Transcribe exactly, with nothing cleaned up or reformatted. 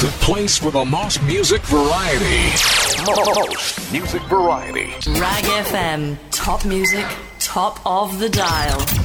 The place for the most music variety. Most music variety. Rag F M. Top music, top of the dial.